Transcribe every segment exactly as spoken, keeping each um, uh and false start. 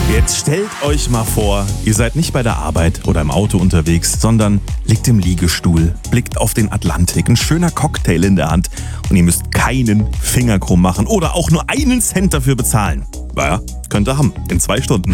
Jetzt stellt euch mal vor, ihr seid nicht bei der Arbeit oder im Auto unterwegs, sondern liegt im Liegestuhl, blickt auf den Atlantik, ein schöner Cocktail in der Hand und ihr müsst keinen Finger krumm machen oder auch nur einen Cent dafür bezahlen. Naja, könnt ihr haben, in zwei Stunden.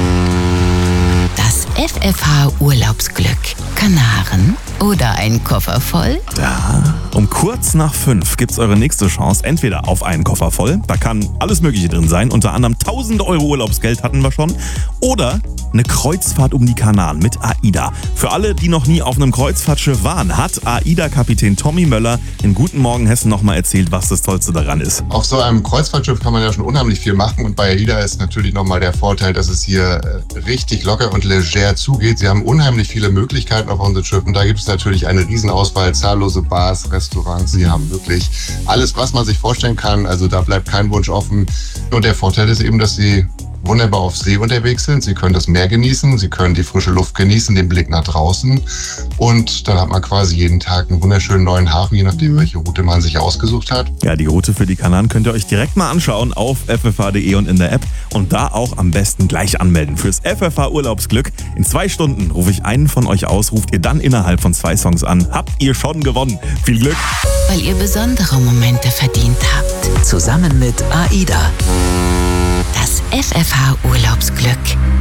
Das F F H Urlaubsglück. Kanaren oder ein Koffer voll? Ja, um kurz nach fünf gibt's eure nächste Chance, entweder auf einen Koffer voll, da kann alles Mögliche drin sein, unter anderem tausend Euro Urlaubsgeld hatten wir schon, oder eine Kreuzfahrt um die Kanaren mit AIDA. Für alle, die noch nie auf einem Kreuzfahrtschiff waren, hat AIDA-Kapitän Tommy Möller in Guten Morgen Hessen nochmal erzählt, was das Tollste daran ist. Auf so einem Kreuzfahrtschiff kann man ja schon unheimlich viel machen und bei AIDA ist natürlich nochmal der Vorteil, dass es hier richtig locker und leger zugeht. Sie haben unheimlich viele Möglichkeiten auf unseren Schiffen. Da gibt es natürlich eine Riesenauswahl, zahllose Bars, Restaurants. Sie haben wirklich alles, was man sich vorstellen kann. Also da bleibt kein Wunsch offen. Und der Vorteil ist eben, dass Sie wunderbar auf See unterwegs sind. Sie können das Meer genießen, Sie können die frische Luft genießen, den Blick nach draußen. Und dann hat man quasi jeden Tag einen wunderschönen neuen Hafen, je nachdem, welche Route man sich ausgesucht hat. Ja, die Route für die Kanaren könnt ihr euch direkt mal anschauen auf f f h punkt d e und in der App. Und da auch am besten gleich anmelden fürs F F H Urlaubsglück. In zwei Stunden rufe ich einen von euch aus, ruft ihr dann innerhalb von zwei Songs an. Habt ihr schon gewonnen. Viel Glück! Weil ihr besondere Momente verdient habt. Zusammen mit AIDA. Das F F H Urlaubsglück.